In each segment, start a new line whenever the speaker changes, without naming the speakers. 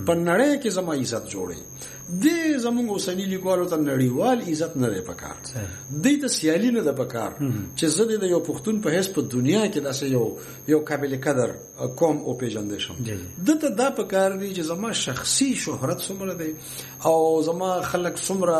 په نړۍ کې زما عزت جوړي د زموږ اوسنی لیکوالو ته نړیوال عزت نه لري پکار د سیالي نه د پکار چې زه د یو پښتون په هیڅ په دنیا کې داسې یو قابل قدر قوم او پیژندل شم دته دا پکار دی چې زما شخصي شهرت څومره دی او زما خلک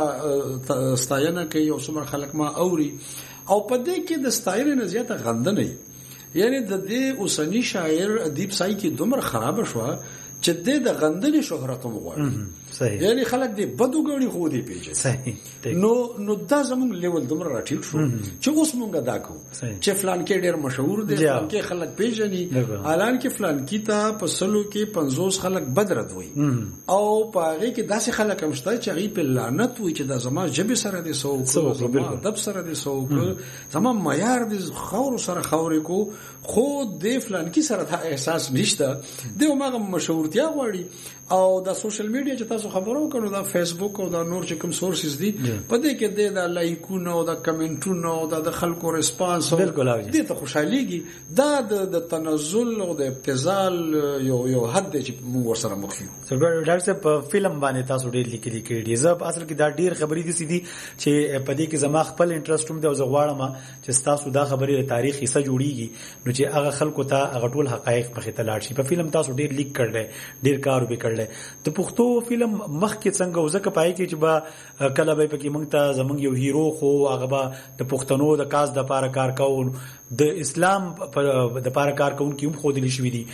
څومره ستاینه کوي او څومره خلک ما اوري او په دې کې د ستاینې نه زیاته غنده نه یعنی د دې اوسنی شاعر ادیب سای کې دومره خراب شو چې د غندنې شهرت هم غواړي
صحیح
یعنی خلک دې بدو غړي خو دې پیژني
صحیح
نو دا زموږ لیول دومره راټیټ شو چې اوس مونږه دا کوو چې فلان کې ډېر مشهور دی فلان کې خلک پیژني الان کې فلان کې ته په سلو کې 50 خلک بدرد وي او په هغه کې داسې خلک هم شته چې هغه په لعنت وي چې دا زما جبه سره دي سو زما ادب سره دي سو زما معیار دي خور سره خورې کو خو د فلان کې سره دا احساس نشته دی ماغه مشهورتیا غواړي او د سوشل میډیا چې تاسو خبرو کړو دا فیسبوک او دا نور چې کوم سورسز دي په دې کې د لایکونو او د کمنټونو او د خلکو ریسپانس
بالکل
دي ته خوشاليږي دا د تنزل او د ابتذال یو حد چې موږ ورسره مخ یو
ډاکټر صاحب په فلم باندې تاسو ډېر لیکلي کړي زه اصل کې دا ډېر خبرې دي سيدي چې په دې کې زما خپل انټرست هم دی او زه غواړم چې تاسو دا خبرې له تاریخ حصہ جوړیږي نو چې هغه خلکو ته هغه ټول حقایق په خته لاړ شي په فلم تاسو ډېر لیک کړل ډېر کار وکړل د پښتو فلم مخ کې څنګه وزکه پای کې چې با کله به پکې موږ ته زمونږ یو هیرو خو هغه با د پښتنو د کاز د پاره کار کوون د اسلام د پاره کار کوون کې هم خو دي شوې دي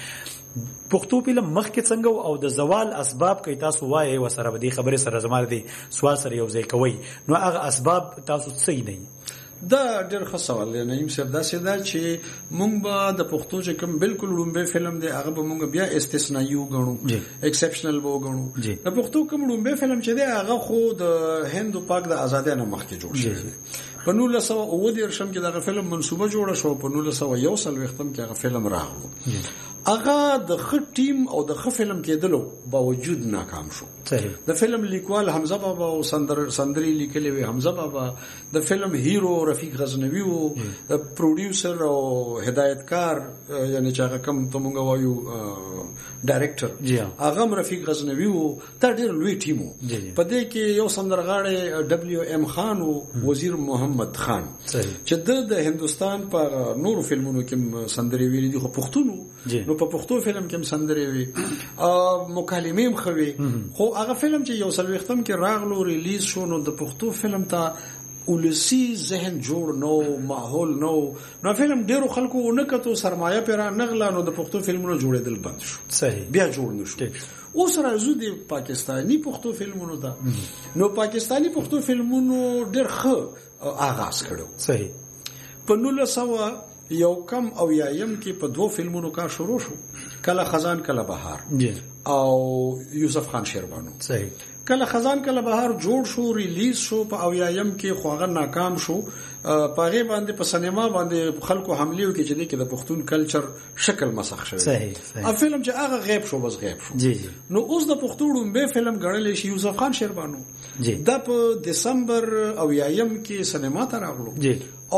پښتو فلم مخ کې څنګه او د زوال اسباب کې تاسو وایي وسره به دي خبره سره زماره دي سوال سره یو ځای کوي نو هغه اسباب تاسو صحیح نه
دا ډېر ښه سوال دی نعیم صاحب دا سیدا چې مونږ به د پښتو چې کوم بالکل لومبه فلم دی هغه به مونږ بیا استثنایی وګڼو ایکسپشنل وګڼو د پښتو کوم لومبه فلم چې دی هغه خو د هند او پاک د آزادۍ نه مخکې جوړ شوی په 1990 شم کې دا فلم منسوبه جوړه شو په 1901 ختم کې هغه فلم راغلو هغه د خ ټیم او د خ فلم کېدلو باوجود ناکام شو د فلم لیکوال حمزه بابا او سندري لیکلي وي حمزه بابا د فلم هیرو رفیق غزنوی وو پروډوسر او هدایتکار یعنی چې هغه کوم ته مونږ وایو ډایرکټر هغه رفیق غزنوی وو دا ډېر لوی ټیم وو په دې کې یو سندرغاړی دبليو ام خان او وزیر محمد خان چې د هندستان په نورو فلمونو کې سندري ویلي دي خو پښتون نو په پښتو فلم کې سندري وی مکالمې هم خوي خو هغه فلم چې یو سل وختم کې راغلو ریلیز شو نو د پښتو فلم ته ولسی ذهن جوړ نو ماحول نو فلم ډیرو خلکو اونکتو سرمایه پیرا نغلا نو د پښتو فلمونو جوړېدل بند شو
صحیح
بیا جوړ نشو اوس راځو د پاکستانی پښتو فلمونو ته نو پاکستانی پښتو فلمونو ډیر ښه آغاز کړو
صحیح
په 1900 یو کم او یایم کې په 2 فلمونو کار شروع شو کله خزان کله بهار او یوسف خان شیربانو
صحیح
کله خزان کله بهار جوړ شو ریلیز شو په اویایم کې خواغه ناکام شو پاره باندې په سینما باندې خلکو حمله وکړي چې د پښتون کلچر شکل مسخ شوی
صحیح
فلم چې هغه غیب شو بس غیب شو نو اوس د پښتون به فلم غړل شي یوسف خان شیربانو د په دسمبر اویایم کې سینما ته راغلو او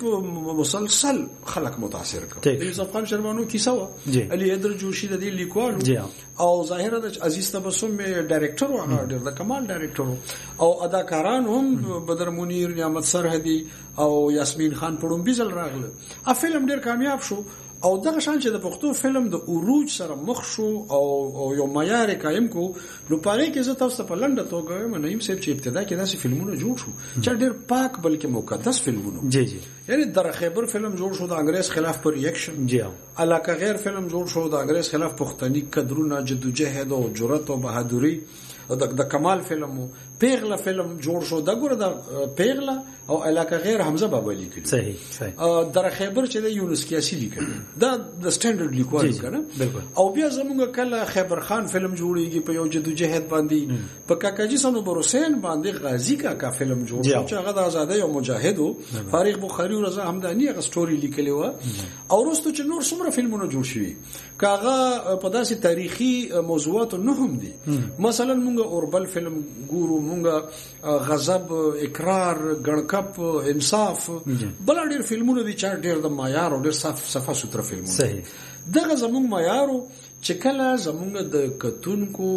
د مسلسل خلک متاثر کړ یوسف خان شیربانو کیسه و علي حیدر جوشي د دې لیکوالو او ظاهره د عزیز تبسم ډایرکټر و د کمال ډایرکټر او اداکاران هم بدر منیر نعمت سرحدي او یاسمین خان پړم بيزل راغله ا فلم ډیر کامیاب شو او دغه شان چې د پښتو فلم د اوروج سره مخ شو او یو معیار قائم کو نو پاره کې زه تاسو په لنډه توګه منیم صاحب چې ابتدا کې داسې فلمونه جوړ شو چې ډیر پاک بلکې مقدس فلمونه یعنی در خیبر فلم جوړ شو د انګريز خلاف پر ریاکشن علاقه غیر فلم جوړ شو د انګريز خلاف پښتني قدرونه جدوجہد او جرأت او بهادری د کمال فلم پیغله فلم جوړ شو د ګوره د پیغله او علاقه غیر حمزه بابا لیکل
صحیح
در خیبر چې د یونس کیاسی لیکل دا د سټانډرډ لیکوال کنه او بیا زموږ کله خیبر خان فلم جوړیږي په یو جدوجہد باندې په کاکاجی سنوبر حسین باندې غازی کا فلم جوړ شو چې هغه د آزادۍ او مجاهد فارغ بخاری او رضا همدانی هغه سټوري لیکلی و او وروسته چې نور څومره فلمونه جوړ شوي کاغه په داسې تاریخي موضوعات نه هم دي مثلا مونږ اوربل فلم ګورو مونږ غضب اقرار ګړکپ انصاف بل ډیر فلمونه دي چې ډیر د معیار او ډیر صفه ستر فلمونه
صحیح
دغه زمونږ معیارو چې کله زمونږ د کتونکو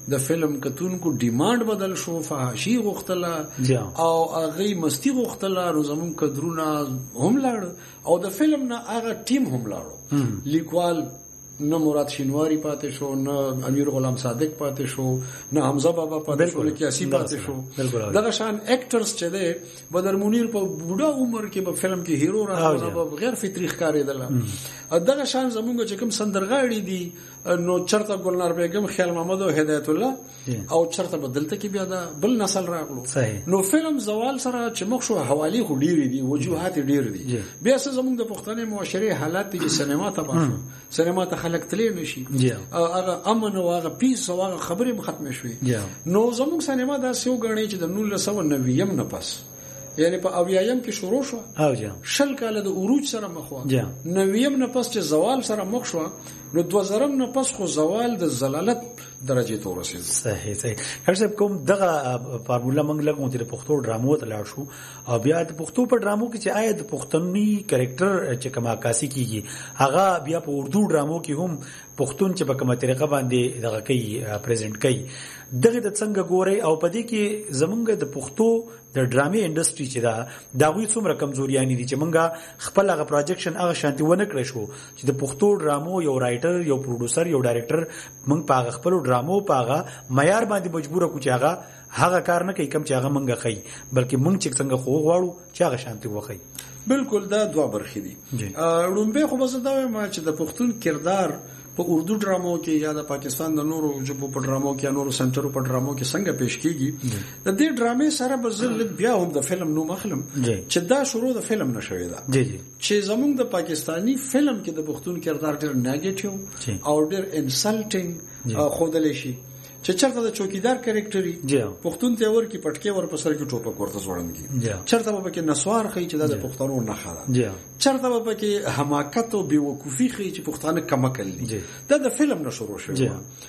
د فلم کتونکو ډیماند بدل شو، فحاشي غوښتله او هغه مستی غوښتله، نو زمون کدرونه هم لاړ او د فلم نه هغه ټیم هم لاړو. لیکوال نه مراد شینواری پاتې شو، نه امیر غلام صادق پاتې شو، نه حمزه بابا پاتې شو، نه کیاسی پاتې شو. دغه شان اکټرز چې ده بدر منیر په بوډا عمر کې په فلم کې هیرو راغله، غیر فطری ښکارېدله. دغه شان زمونږ چې کوم سندرغاړي دي، نو چرته ګلنار بیگم، خیال محمد او هدایت الله، او چرته بدلته کې بیا دا بل نسل راغلو. نو فلم زوال سره چې مخ شو حوالی خو ډیر دي، وجوهات ډیر دي. بیا څه زمونږ د پښتني معاشري حالات دي چې سینما تباہ شو، سینما ته خلک تللی نشي، هغه امن او هغه پیس او هغه خبرې ختمې شوې. نو زمونږ سینما دا سیو غړي چې د 1990 نه پس، یعنی په اویایم کې شروع شو او شل کاله د عروج سره مخ و، 90 نه پس چې زوال سره مخ شو، نو 2000 نه پس خو زوال د زلالت درجه ته ورسید.
صحیح. هر څه کوم دغه فارمولا موږ لګو چې د پښتو ډرامو ته لاړ شو، او بیا د پښتو په ډرامو کې چې آیا د پښتني کریکټر چې کومه عکاسي کیږي، هغه بیا په اردو ډرامو کې هم پښتون چې په کومه طریقه باندې دغه کوي پریزنټ کوي، دغه د څنګه ګوري او په دې کې زمونږ د پښتو د ډرامې انډستری چې دا غوي څومره کمزوریانی دي چې مونږه خپل هغه پروجیکشن هغه شانتي ونه کړی شو چې د پښتو ډرامو یو رائټر، یو پروډوسر، یو ډایرکټر مونږ په خپل ډرامو په هغه معیار باندې مجبور کو چې هغه کار نه کوي کم چې هغه مونږه کوي، بلکې مونږ چې څنګه خو غواړو چې هغه شانتي وخی.
بالکل دا دوه برخې دي. لومبه خو بس دا وایم چې د پښتون کردار په اردو ډرامو کې یا د پاکستان د نورو ژبو په ډرامو کې یا نورو سنټرو په ډرامو کې څنګه پیش کیږي، د دې ډرامې سره به بیا هم د فلم نوم اخلم چې دا شروع د فلم نشوي ده، چې زمونږ د پاکستانی فلم کې د پښتون کردار ډېر نیگیټیو او ډېر انسلټینګ خودل شي، چې چرته د چوکیدار کریکټری پښتون ته ور کې پټکي ور په سر کې ټوپک ورته ځوړنګي، چرته به کې نسوار خي چې د پښتنو نه خاله، چرته به کې حماقت او بیوقوفي خي چې پښتانه کمکل دي. دا د فلم نه شروع شوی.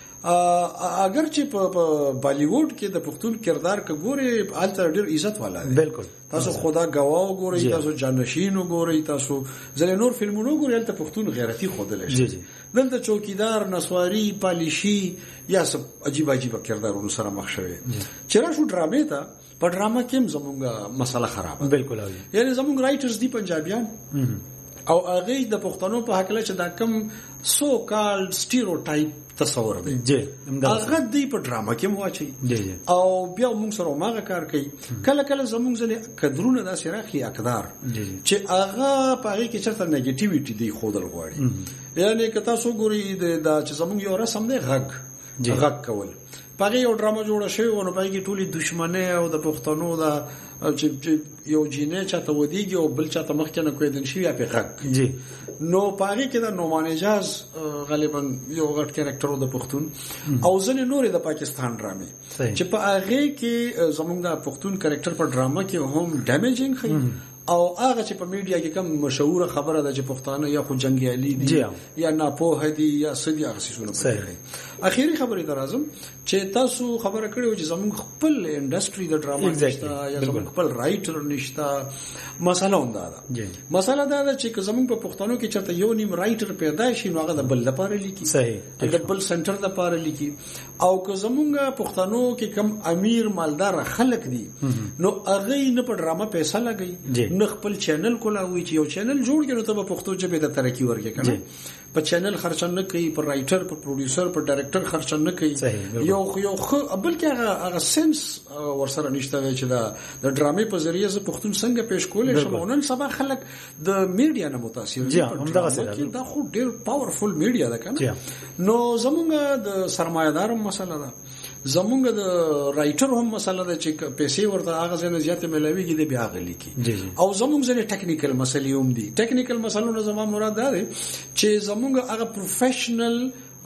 اگر چې په بالیووډ کې د پښتون کردار کګوري الته ډېر عزت والا دی.
بالکل.
تاسو خدا گواو ګورئ، تاسو جانشین ګورئ، تاسو ځل نور فلمونو ګورئ، الته پښتون غیرتی خودل شي. دلته چوکیدار، نسواری، پالیشي یا سب عجیب کردارونو سره مخ شوی. چیرې شو ډرامې ته په ډراما کې زمونږه مسله خراب ده.
بالکل.
یعنی زمونږ رائټرز دي پنجابیان او هغه د پښتنو په حق له چې دا کم سو کالډ سټیریوټایپ تصور دی، هغه دی په ډراما کې موچي او بیا موږ سره ماغه کار کوي. کله کله زموږ ځلې کدرونه د سراخي اقدار چې هغه په هغه کې چرته نیگیټیویټي دی خودل غواړي. یعنی که تاسو ګورئ دا چې زموږ یو رسم دی غږ کول، پاره یو ډراما جوړه شوی او په کې ټولي دښمنه او د پښتنو دا چې یو جینې چاته ودیږي او بل چاته مخ کې نه کوي دن شي یا په غږ، نو پاره کې دا نومان اجاز غالبا یو غټ کریکټر د پښتون او ځنې نور د پاکستان ډرامې چې په هغه کې زمونږ د پښتون کریکټر په ډراما کې هم ډیمیجینګ خي او هغه چې په میډیا کې کم مشهور خبره ده چې پښتانه یا خو جنگیالي دي یا ناپوه دي یا سدي هغه څه نه. اخیری خبره درازم چې تاسو خبره کړو چې زموږ خپل انډستری د ډراما نشته یا زموږ خپل رائټر نشته. مسله هم دا ده، مسله دا ده چې زموږ په پښتنو کې چرته یو نیم رائټر پیدا شي نو هغه د بل لپاره لیکي، د بل سنټر لپاره لیکي، او که زموږ پښتنو کې کم امیر مالدار خلک دي نو هغه نه په ډراما پیسې لګي، نه خپل چینل کولاوي چې یو چینل جوړ کړي ته په پښتو ژبه د ترقی ورکړي کنه، په چینل خرچ نه کوي، په رائټر، په پروډوسر، په ډایرکټر خرچ نه کوي، یو بلکې هغه سنس ورسره نشته چې د ډرامې په ذریعہ ز پښتون څنګه پیش کولې شو. نن سبا خلک د میډیا نه متاثر دي، دا خو ډېر پاورفل میډیا ده کنه. نو زمونږ د سرمایدار مسله ده، زمونږ د رائټر هم مسله ده چې پیسې ورته هغه ځنه زیات ملويږي د بیا غلي کی، او زمونږ ځنه ټیکنیکل مسلې هم دي. ټیکنیکل مسلو نه زموږ مراد ده چې زمونږ هغه پروفیشنل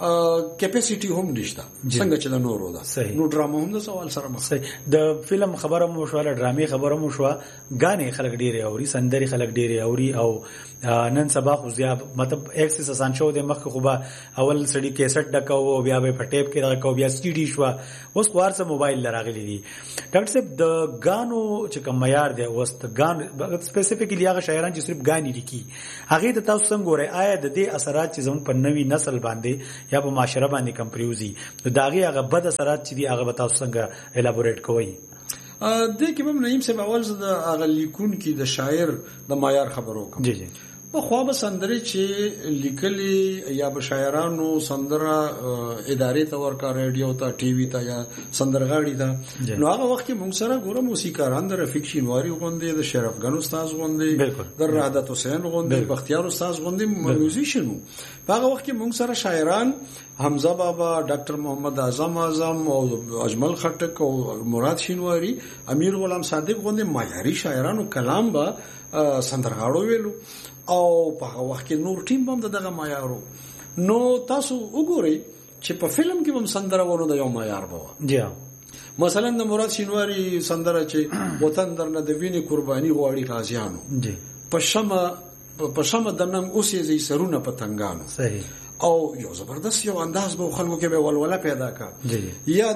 کیپاسټي هم نشته څنګه چې د نورو ده. نو ډراما هم د سوال سره مخ
د فلم خبره مو شو، ډرامې خبره مو شو، غانې خلک ډېر اوري، سندري خلک ډېر اوري، او نن سبا خو زیات مطلب ایکسس آسان شو د مخ خو به اول سړی کیسټ ډکاو بیا به په ټیپ کې راکاو بیا سی ډي شو اوس کوار سره موبایل لراغلی دي. ډاکټر صاحب د غانو چې کوم معیار دی اوس د غان سپیسیفیکلی هغه شاعران چې صرف غاني لیکي هغه د تاسو څنګه ګورئ آیا د دې اثرات چې زموږ په نوې نسل باندې یا په معاشره باندې کمپریوزي د داغه هغه بد اثرات چې دی هغه تاسو څنګه الابوریټ کوئ؟
د کې به نعیم صاحب اول زه د هغه لیکون کې د شاعر د معیار خبرو کوم.
جی جی
په خو به سندري چې لیکلي یا به شاعرانو سندره ادارې ته ورکا ریډیو ته ټي وي ته یا سندرغاړي ته نو هغه وخت کې موږ سره ګوره موسیقاران د رفیق شینواری غوندې د شرف غن استاد غوندې د رادت حسین غوندې بختیار استاد غوندې میوزیشنو. په هغه وخت کې موږ سره شاعران حمزه بابا، ډاکټر محمد اعظم او اجمل خټک او مراد شینواری، امیر غلام صادق غوندې معیاري شاعرانو کلام با سندرغاړو ویلو او په هغه وخت کې نور ټیم هم دغه معیارو. نو تاسو وګورئ چې په فلم کې هم سندره ورو د یو معیار بوا.
جی
مثلا د مراد شینواری سندره چې وطن درنه د ویني قرباني غواړي غازیانو
جی
په شمه د نن اوسې زی سرونه پتنګانو
صحیح
او یو زبردست یو انداز به خلکو کې به ولوله پیدا کا. یا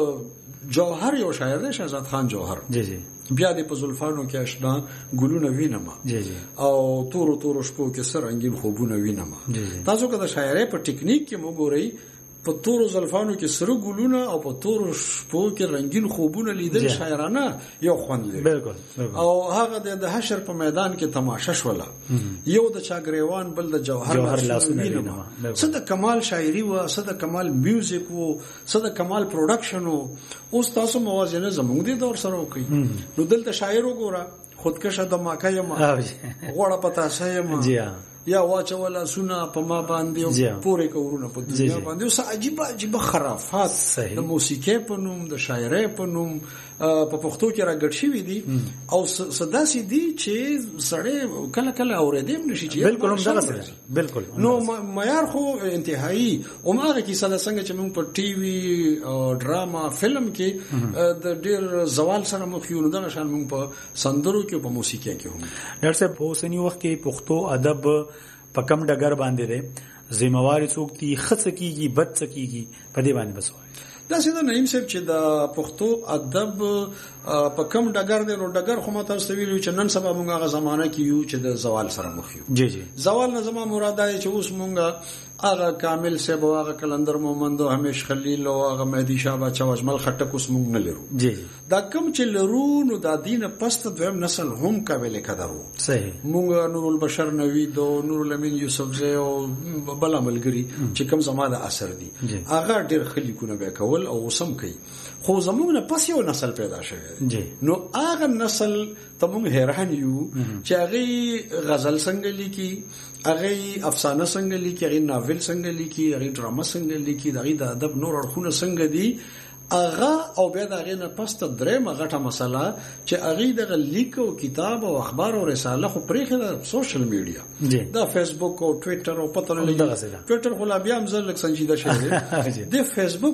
د جوهر یو شاعر دی شهزاد خان جوهر
جی جی
بیا د پزولفانو کې آشنا ګلونه وینم
جی جی
او تور شپو کې سر رنگین خوبونه وینم. تاسو که د شاعرۍ په ټیکنیک کې وګورئ په تور زلفانو کې سر ګلونه او په تور شپو کې رنگین خوبونه لیدل شاعرانه یو خوند لري.
بالکل
او هغه د حشر په میدان کې تماشا شوله یو د چاګریوان بل د جوهر لاسونه وینم. څه د کمال شاعري و، څه د کمال میوزیک و، څه د کمال پروډکشن و. اوس تاسو موازنه زموږ د دور سره وکړئ نو دلته شاعر وګوره خودکشه د ماکه یم غوړه پتا سایم یا واچولا سونه په ما باندې پورې کورونه په دنیا باندې اوس عجیب خرافات د موسیقۍ په نوم د شاعرۍ په نوم په پښتو کې راګډ شوی دي او صداسي دي چې سړی کله کله اورېدم نشي چې
بالکل هم دغه بالکل
نو معیار خو انتهایی عمره کې صدا څنګه چې موږ په ټي وي او ډراما فلم کې د ډیر زوال سره مخ یو دغه شان موږ په سندرو کې په موسیقۍ کې هم.
ډاکټر صاحب په اوسنی وخت کې پښتو ادب په کم ډګر باندې ده ذمہواری څوک دي خڅ کیږي بد کیږي په دې باندې بس وایي.
دا څنګه نعیم صاحب چې د پښتو ادب په کم ډګر دی نو ډګر خو ماته استویل چې نن سبا موږ هغه زمانہ کې یو چې د زوال سره مخ یو.
جی جی
زوال نه زما مراد دی چې اوس موږ هغه کامل صاحب او هغه کلندر مومند او همیش خلیل او هغه مهدی شاه بچا اجمل خټک اوس موږ نه لرو.
جی
دا کم چې لرو نو د دین پست دویم نسل هم قابل قدر وو.
صحیح
موږ نور البشر نوید او نور الامین یوسف زئی او بل عملګری چې کم زماده اثر دي هغه ډیر خلیکونه به کول او سم کوي. خو زموږ نه پس یو نسل پیدا شوی نو هغه نسل ته موږ حیران یو چې هغه غزل څنګه لیکي، هغه افسانه څنګه لیکي، هغه ناول څنګه لیکي، هغه ډراما څنګه لیکي، هغه د ادب نور اړخونه څنګه دي هغه او بیا دغه نه پسته درېمه غټه مسله چې هغه د لیک او کتاب او اخبار او رساله خو پرېخه د سوشل میډیا د فیسبوک او ټوئیټر او پته نه لګي. ټوئیټر خو لا بیا هم زل سنجیده شوی د فیسبوک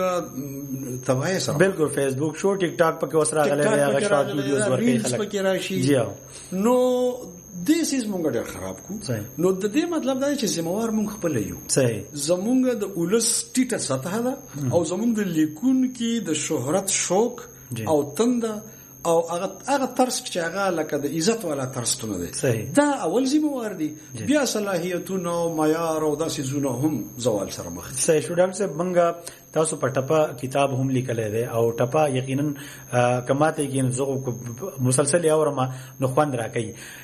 زمونږ توای سره
بالکل فیسبوک شو ټیک ټاک پکې وسره غلې هغه شارټ ویډیوز ورکې خلک
پکې راشي نو دیس از مونږ ډېر خراب کو. نو د دې مطلب دا چې زموار مونږ خپل یو زمونږ د اولس ټیټه سطح ده او زمونږ د لیکون کې د شهرت شوق او تنده او هغه ترس چې هغه لکه د عزت والا ترسونه دي دا اول زموار دي بیا صلاحیتونه او معیار او داسې زونه هم زوال سره مخ دي.
صحیح شو ډاکټر صاحب منګه تاسو په ټپه کتاب هم لیکل دی او ټپه یقینا کماته یقینا زغو مسلسل اورما نو خوند راکې.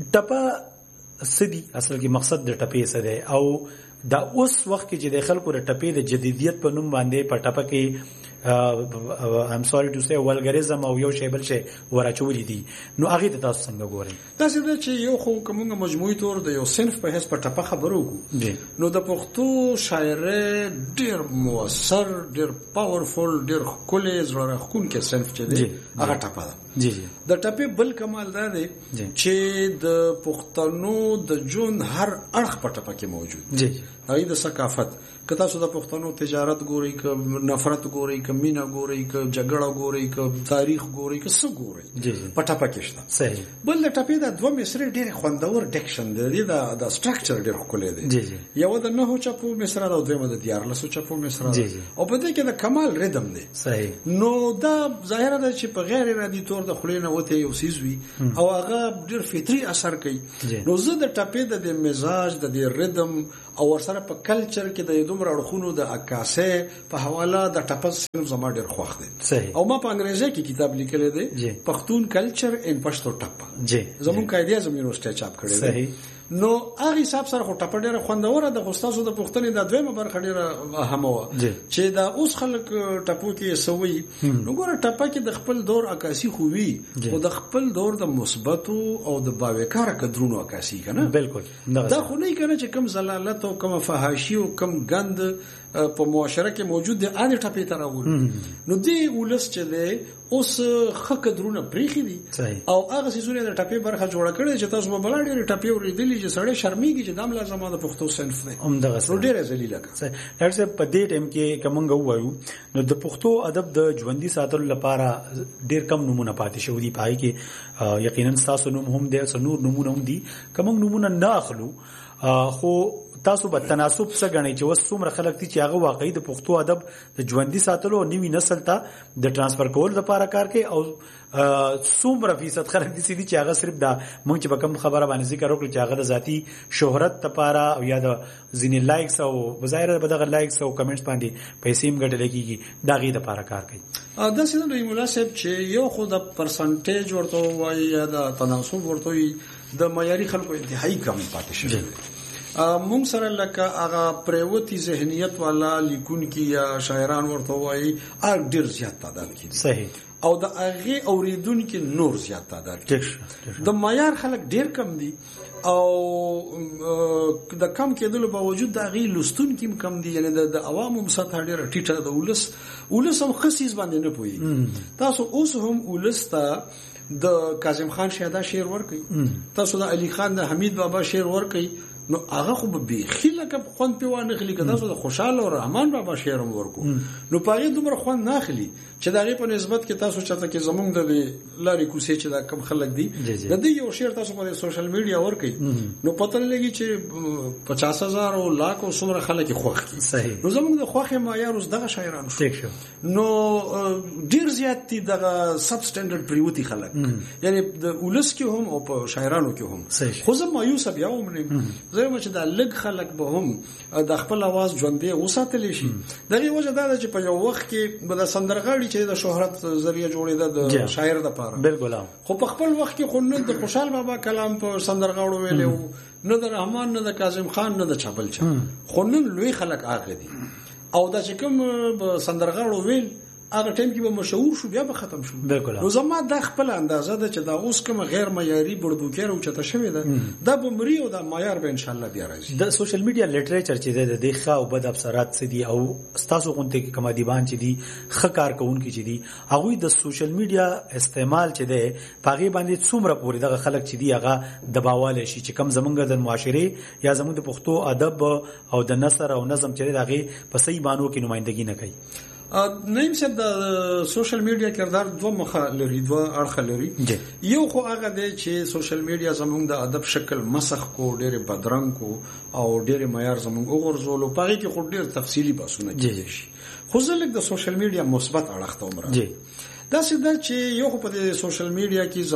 ټپه سدي اصل کې مقصد د ټپې څه دی او دا اوس وخت کې چې د خلکو د ټپې د جدیدیت په نوم باندې په ټپه کې I'm sorry to say ولګریزم او یو شی بل شی ورچولې دي نو هغه ته تاسو څنګه ګورئ؟
دا څه چې یو خو کومه مجموعي تور د یو صنف په هیڅ په ټپه خبرو کو نو د پښتو شاعرۍ ډیر موثر ډیر پاورفل ډیر کولې زړه راخون کې صنف چې دی هغه ټپه ده.
جی جی
د ټپې بل کمال دا دی چې د پښتنو د جون هر اړخ په ټپه کې موجود
جی
هغه د ثقافت کته سو د پښتنو تجارت ګوري ک نفرت ګوري ک مینا ګوري ک جګړه ګوري ک تاریخ ګوري ک څه ګوري
جی
په ټپه کې شته
صحیح
بل د ټپې د دوه مصري ډېر خوندور ډیکشن دی د سټرکچر ډېر ښکلی دی
جی جی
یو د نهو چپو مصرا او دویمه د 14 چپو مصرا
جی جی
او په دې کې د کمال ردم دی
صحیح
نو دا ظاهره ده چې په غیر ارادي تور د خلینو وته یو سیز وي او هغه ډېر فطري اثر کوي نو زه د ټپې د مزاج د ردم او ورسره په کلچر کې د دومره اړخونو د عکاسه په حواله د ټپس صرف زما ډېر خوښ دی
صحیح
او ما په انګریزي کې کتاب لیکل دی پښتون کلچر ان پښتو ټپ
جی
زمون قاعده زمون یونیورسيټي چاپ کړی
صحیح
نو هغه حساب سره خو ټپ ډېر خوندوره د غوستاسو د پښتنې د دویمه برخه ډېر اهمه و چې دا اوس خلک ټپو کې سوي نو ګوره ټپه کې د خپل دور عکاسي خووي او د خپل دور د مثبتو او د باوقار قدرونو عکاسي کنه
بالکل
دا خو نه کنه چې کم زلالت او کم فحاشي او کم غند په معاشره کې موجود دي اده ټپې ته راوړي نو دی ولس چې دی اوس خک درونه پریخي دي او هغه سيزونه د ټپې برخه جوړه کړي چې تاسو په بلاډي ټپې ورېدلې چې سړی شرمېږي چې دام لازم د پښتو صنف دی
همدغه
نو ډېر ذلیله کا
ډاکټر صاحب په دې ټیم کې کومنګ وایو نو د پښتو ادب د ژوندۍ ساتلو لپاره ډېر کم نمونه پاتې شو دي پای کې یقینا تاسو نوم هم دي نور نمونه هم دي کومنګ نمونه نه اخلو خو تاسو به تناسب څه غنئ چې وس څومره خلک دي چې هغه واقعي د پښتو ادب د ژوندۍ ساتلو او نوي نسل ته د ترانسفر کول لپاره کار کوي او څومره فیصد خلک دي چې هغه صرف د مونږ چې کوم خبره باندې ذکر وکړو چې هغه د ذاتی شهرت لپاره او یا د ځینې لایکس او بظاهر بدغه لایکس او کمنټس باندې پیسې هم ګټل کیږي دا غي لپاره کار کوي
دا څه نه مناسب چې یو خو د پرسنټیج ورته وایي یا د تناسب ورته وي د معیاري خلکو انتهایی کم پاتې شوی مونږ سره لکه هغه پریوتی ذهنیت والا لیکونکي یا شاعران ورته وایي اګ ډیر زیات تعداد کې
صحیح
او د هغه اوریدونکو نور زیات تعداد کې د معیار خلک ډیر کم دي او د کم کېدلو باوجود د هغه لستونکو کم دي یعنی د عوامو سطح ډیر ټیټه د ولس هم خصيص باندې نه پوي تاسو اوس هم ولستا د کاظم خان شهدا شعر ورکي تاسو د علي خان د حمید بابا شعر ورکي نو هغه خو به خلک په خوند پیوانه خلی کده تاسو د خوشاله او رحمان بابا شعر ورکو نو پاره دومره خوند نه خلی چې دغه په نسبت کې تاسو چاته کې زمونږ د لاري کوسې چې دا کم خلک دي د دې یو شعر تاسو په سوشل میډیا ورکي نو پته لګي چې 50000 او لاک او څومره خلک خوښ کی
صحیح
نو زمونږ د خوخه معیار اوس دغه شاعرانو شو نو ډیر زیات دي دغه سب سټانډرډ پریوتی خلک یعنی د ولس کې هم او په شاعرانو کې هم خو زه مایوس بیا ومنم زه چې د لګ خلک به هم د خپل आवाज ژوندې وساتل شي دغه وجه دا چې په یو وخت کې د سندرغاړي چې د شهرت ذریعہ جوړېده د شاعر د پاره
بالکل
خو په خپل وخت کې خو نه د خوشحال بابا کلام په سندرغاړو ویلو نه د رحمان نه د کاظم خان نه د چابل چا خو نن لوی خلک هغه دي او دا چې کوم سندرغاړو ویل هغه ټیم کې به مشهور شو بیا به ختم شو
بالکل
نو زما د خپل اندازه ده چې دا اوس کوم غیر معیاري بړبوکر او چته شوی ده دا به مري او دا معیار به ان شاء الله بیا راځي
د سوشل میډیا لټریچر چې د ښه او بد افسرات څه دي او ستاسو غونډه کې کوم دیوان چې دي ښه کارکونکي چې دي هغه د سوشل میډیا استعمال چې ده پاغي باندې څومره پوری دغه خلک چې دي هغه دباواله شي چې کم زمونږ د معاشره یا زمونږ د پښتو ادب او د نثر او نظم چې دغه په صحیح بانو کې نمائندګي نه کوي
نیم څه د سوشل میډیا کردار دوه مخه لري دوه اړخ لري یو خو هغه دی چې سوشل میډیا زموږ د ادب شکل مسخ کو ډېر بدرنګ کو او ډېر معیار زموږ وګرځولو پاره کې خو ډېر تفصیلی بحثونه کیږي خو زه لکه د سوشل میډیا مثبت اړخ ته عمره دا څه چې یو په سوشل میډیا کې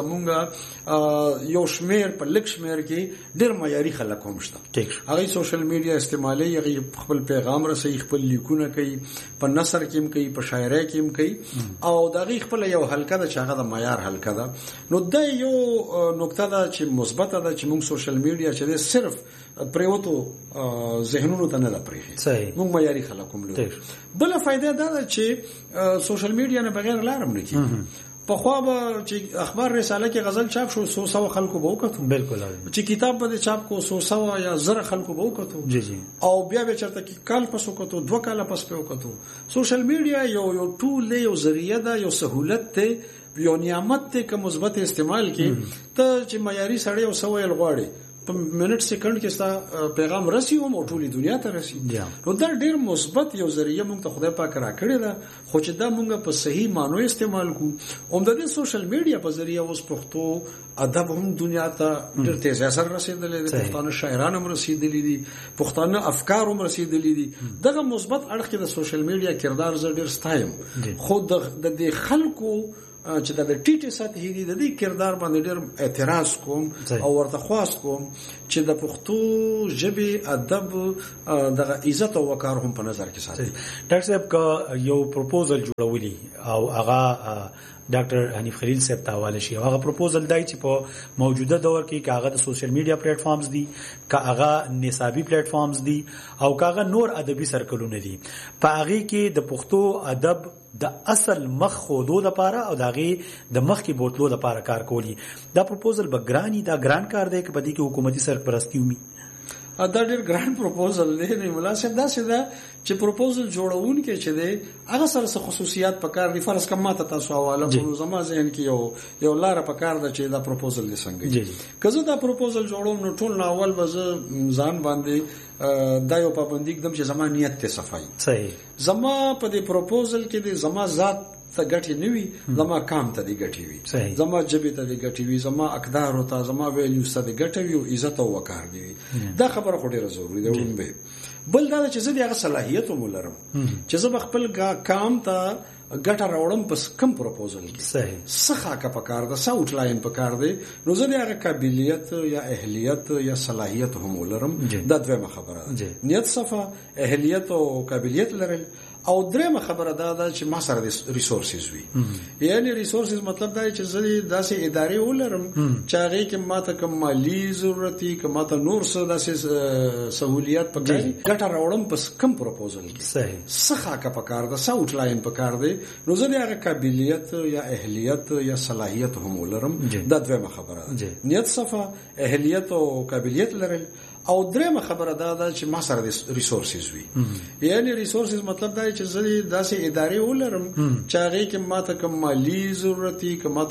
زمونږ یو شمیر په لک شمیر کې ډېر معیاري خلک هم شته هغه سوشل میډیا استعمالي هغه خپل پیغام رسي خپل لیکونه کوي په نثر کې هم کوي په شاعرۍ کې هم کوي او دغه خپل یو حلقه ده چې هغه د معیار حلقه ده نو د یو نقطه ده چې مثبت ده چې موږ سوشل میډیا چې صرف پریوتو ذهنونو ته نه لپاره موږ معیاري خلک هم لرو بل فائدہ ده چې سوشل میډیا نه بغیر لارم په خو به چې اخبار رساله کې غزل چاپ شو 100 خلکو به وکړو بالکل چې کتاب به چاپ کو 100 یا 1000 خلکو به وکړو
جی جی
او بیا به چرته کې کال پس وکړو 2 کال پس په وکړو سوشل میډیا یو ټول له یو ذریعہ ده یو سہولت ده یو نعمت ته که مثبت استعمال کې ته چې معیاري سړی او سویل غواړي په منټ سکند کې ستا پیغام رسي او ټولي دنیا ته رسي نو دا ډیر مثبت یو ذریعہ موږ ته خدای پاک را کړی دا خو چې دا موږ په صحیح مانو استعمال کو اوم د سوشل میډیا په ذریعہ اوس پښتو ادب هم دنیا ته ډیر تیز اثر رسیدلی دی پښتانه شاعران هم رسیدلی دي پښتانه افکار هم رسیدلی دي دغه مثبت اړخ کې د سوشل میډیا کردار زړه ډیر ستایم خو د خلکو چې د ټیټه سطحې دي د دې کردار باندې ډېر اعتراض کوم او ورته خواست کوم چې د پښتو ژبې ادب د عزت او وقار هم په نظر کې ساتي.
ډاکټر صاحب کا یو پروپوزل جوړولی او هغه ډاکټر حنیف خلیل صاحب ته حواله شي. هغه پروپوزل دی چې په موجوده دور کې کاغه د سوشل میډیا پلیټ فارمز دي کاغه نصابی پلیټ فارمز دي او کاغه نور ادبي سرکلونه دي په هغه کې د پښتو ادب د اصل مخ خودو لپاره او داغه د مخ کې بوتلو لپاره کار کولی. دا پروپوزل بګرانی دا ګران کار دی چې په دې کې حکومتي سرپرستی ومي
دا ډېر ګران پروپوزل دی نه مناسب دا چې پروپوزل جوړون کې چې دی هغه سره خصوصیات پکار دي فرض کما ته تاسو حواله کوم زما ذهن کې یو لار پکار ده چې دا پروپوزل دې څنګه کزه دا پروپوزل جوړوم نو ټول ناول بز ځان باندې دا یو پابندی کدم چې زما نیت ته صفای
صحیح
زما په دې پروپوزل کې د زما ذات ته ګټي نوي زما کام ته دی ګټي وي زما جبه ته دی ګټي وي زما اقدار او ته زما ویلیوز ته دی ګټي وي او عزت او وقار دی دا خبره خو ډیره ضروری ده ولومبه بل دا چې زه دغه صلاحیت مولرم چې زه خپل کام ته ګټه راوړم پس کم پروپوزل کې
صحیح
څخه کا پکار ده ساوټ لاین پکار ده نو زه دغه قابلیت یا اهلیت یا صلاحیت هم ولرم دا دویمه خبره ده نیت صفه اهلیت او قابلیت لرل او درېمه خبره ده چې ما سره ریسورسز وي یعنی ریسورسز مطلب دا چې زه داسې ادارې ولرم چې هغه کې ماته کوم مالی ضرورت کوم ماته نور څه داسې سہولیات پکاري ګټه راوړم پس کم پروپوزل کې
صحیح
څخه کا پکار ده ساوټ لاین پکار ده نو زه دغه قابلیت یا اهلیت یا صلاحیت هم ولرم دا دویمه خبره ده نیت صفه اهلیت او قابلیت لرل او درېمه خبره ده چې ما سره ریسورسز وي یعنی ریسورسز مطلب دا چې زه داسې ادارې ولرم چې هغه کې ماته کوم مالی ضرورت کوم